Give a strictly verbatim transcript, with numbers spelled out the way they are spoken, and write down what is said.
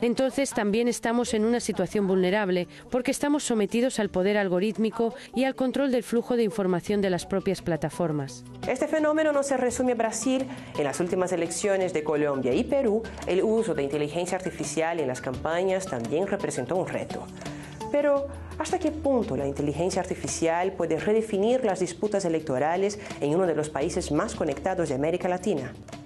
entonces también estamos en una situación vulnerable porque estamos sometidos al poder algorítmico y al control del flujo de información de las propias plataformas. Este fenómeno no se resume a Brasil. En las últimas elecciones de Colombia y Perú, el uso de inteligencia artificial en las campañas también representó un reto. Pero, ¿hasta qué punto la inteligencia artificial puede redefinir las disputas electorales en uno de los países más conectados de América Latina?